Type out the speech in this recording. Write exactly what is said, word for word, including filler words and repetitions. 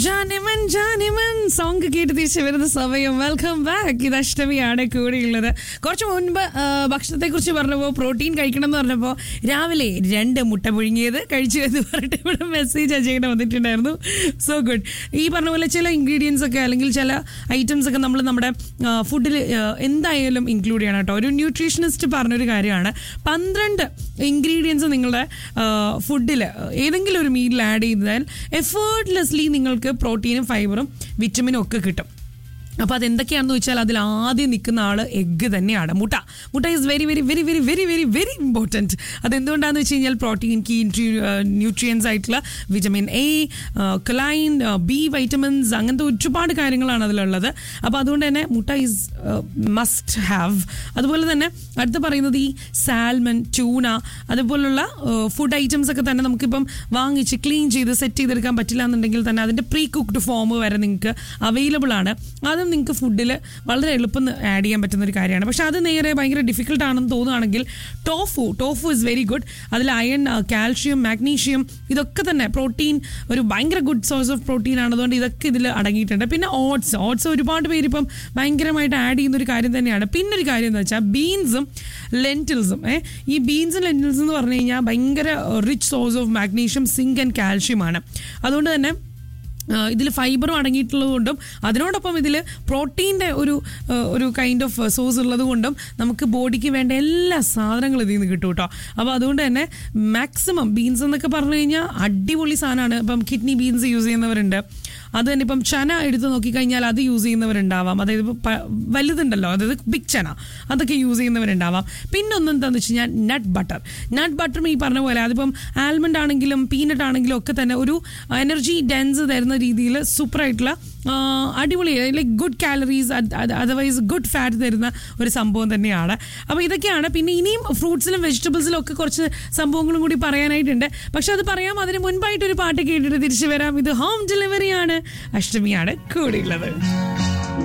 Jan-e-Man Jan-e-Man song കേട്ട് തിരിച്ചു വരുന്ന സമയം. Welcome back. ഇത് അഷ്ടമിയാണ് കൂടെയുള്ളത്. കുറച്ച് മുൻപ് ഭക്ഷണത്തെ കുറിച്ച് പറഞ്ഞപ്പോൾ പ്രോട്ടീൻ കഴിക്കണം എന്ന് പറഞ്ഞപ്പോൾ രാവിലെ രണ്ട് മുട്ട പുഴുങ്ങിയത് കഴിച്ചു എന്ന് പറഞ്ഞിട്ട് ഇവിടെ മെസ്സേജ് അജയുടെ വന്നിട്ടുണ്ടായിരുന്നു. So good. ഈ പറഞ്ഞ പോലെ ചില ഇൻഗ്രീഡിയൻസ് ഒക്കെ അല്ലെങ്കിൽ ചില ഐറ്റംസ് ഒക്കെ നമ്മൾ നമ്മുടെ ഫുഡിൽ എന്തായാലും ഇൻക്ലൂഡ് ചെയ്യണം കേട്ടോ. ഒരു ന്യൂട്രീഷനിസ്റ്റ് പറഞ്ഞൊരു കാര്യമാണ്, പന്ത്രണ്ട് ഇൻഗ്രീഡിയൻസ് നിങ്ങളുടെ ഫുഡിൽ ഏതെങ്കിലും ഒരു മീലിൽ ആഡ് ചെയ്താൽ എഫേർട്ട്ലെസ്ലി നിങ്ങൾക്ക് പ്രോട്ടീനും ഫൈബറും വിറ്റമിനും ഒക്കെ കിട്ടും. അപ്പോൾ അതെന്തൊക്കെയാണെന്ന് വെച്ചാൽ അതിൽ ആദ്യം നിൽക്കുന്ന ആൾ എഗ്ഗ് തന്നെയാണ്. മുട്ട മുട്ട is very very very very very very very important. അതെന്തുകൊണ്ടാണെന്ന് വെച്ച് കഴിഞ്ഞാൽ പ്രോട്ടീൻ, കീ ന്യൂട്രിയൻസ് ആയിട്ടുള്ള വിറ്റമിൻ എ, കൊലൈൻ, ബി വൈറ്റമിൻസ്, അങ്ങനത്തെ ഒരുപാട് കാര്യങ്ങളാണ് അതിലുള്ളത്. അപ്പോൾ അതുകൊണ്ട് തന്നെ മുട്ട ഈസ് മസ്റ്റ് ഹാവ്. അതുപോലെ തന്നെ അടുത്ത് പറയുന്നത് ഈ സാൽമൺ, ട്യൂണ അതുപോലുള്ള ഫുഡ് ഐറ്റംസ് ഒക്കെ തന്നെ നമുക്കിപ്പം വാങ്ങിച്ച് ക്ലീൻ ചെയ്ത് സെറ്റ് ചെയ്തെടുക്കാൻ പറ്റില്ല എന്നുണ്ടെങ്കിൽ തന്നെ അതിൻ്റെ പ്രീ കുക്ക്ഡ് ഫോം വരെ നിങ്ങൾക്ക് അവൈലബിൾ ആണ്. അത് നിങ്ങൾക്ക് ഫുഡിൽ വളരെ എളുപ്പം ആഡ് ചെയ്യാൻ പറ്റുന്ന ഒരു കാര്യമാണ്. പക്ഷെ അത് നേരെ ഭയങ്കര ഡിഫിക്കൽട്ട് ആണെന്ന് തോന്നുകയാണെങ്കിൽ tofu tofu is very good. അതിൽ അയൺ, കാൽഷ്യം, മാഗ്നീഷ്യം ഇതൊക്കെ തന്നെ പ്രോട്ടീൻ, ഒരു ഭയങ്കര ഗുഡ് സോഴ്സ് ഓഫ് പ്രോട്ടീൻ ആണ്. അതുകൊണ്ട് ഇതൊക്കെ ഇതിൽ അടങ്ങിയിട്ടുണ്ട്. പിന്നെ ഓട്സ് ഓട്സ് ഒരുപാട് പേര് ഇപ്പം ഭയങ്കരമായിട്ട് ആഡ് ചെയ്യുന്ന ഒരു കാര്യം തന്നെയാണ്. പിന്നെ ഒരു കാര്യം എന്ന് വെച്ചാൽ ബീൻസും ലെൻറ്റിൽസും. ഏ ഈ ബീൻസും ലെൻറ്റിൽസും എന്ന് പറഞ്ഞു കഴിഞ്ഞാൽ ഭയങ്കര rich source of magnesium, zinc and കാൽഷ്യമാണ്. അതുകൊണ്ട് തന്നെ ഇതിൽ ഫൈബറും അടങ്ങിയിട്ടുള്ളത് കൊണ്ടും അതിനോടൊപ്പം ഇതിൽ പ്രോട്ടീൻ്റെ ഒരു ഒരു കൈൻഡ് ഓഫ് സോഴ്സ് ഉള്ളത് കൊണ്ടും നമുക്ക് ബോഡിക്ക് വേണ്ട എല്ലാ സാധനങ്ങളും ഇതിൽ നിന്ന് കിട്ടും കേട്ടോ. അപ്പോൾ അതുകൊണ്ട് തന്നെ മാക്സിമം ബീൻസ് എന്നൊക്കെ പറഞ്ഞു കഴിഞ്ഞാൽ അടിപൊളി സാധനമാണ്. ഇപ്പം കിഡ്നി ബീൻസ് യൂസ് ചെയ്യുന്നവരുണ്ട്. അത് തന്നെ ഇപ്പം ചന എടുത്ത് നോക്കിക്കഴിഞ്ഞാൽ അത് യൂസ് ചെയ്യുന്നവരുണ്ടാവാം. അതായത് ഇപ്പോൾ വലുതുണ്ടല്ലോ, അതായത് ബിഗ് ചന, അതൊക്കെ യൂസ് ചെയ്യുന്നവരുണ്ടാവാം. പിന്നെ ഒന്ന് എന്താണെന്ന് വെച്ച് കഴിഞ്ഞാൽ നട്ട് ബട്ടർ. നട്ട് ബട്ടറും ഈ പറഞ്ഞ പോലെ അതിപ്പം ആൽമണ്ട് ആണെങ്കിലും പീനട്ട് ആണെങ്കിലും ഒക്കെ തന്നെ ഒരു എനർജി ഡെൻസ് തരുന്ന രീതിയിൽ സൂപ്പറായിട്ടുള്ള അടിപൊളി, like good calories, otherwise good fat തരുന്ന ഒരു സംഭവം തന്നെയാണ്. അപ്പോൾ ഇതൊക്കെയാണ്. പിന്നെ ഇനിയും ഫ്രൂട്ട്സിലും വെജിറ്റബിൾസിലും ഒക്കെ കുറച്ച് സംഭവങ്ങളും കൂടി പറയാനായിട്ടുണ്ട്. പക്ഷെ അത് പറയാം അതിന് മുൻപായിട്ടൊരു പാട്ട് കേട്ടിട്ട് തിരിച്ചു വരാം. ഇത് ഹോം ഡെലിവറിയാണ്, അഷ്ടമിയാണ് കൂടെയുള്ളത്.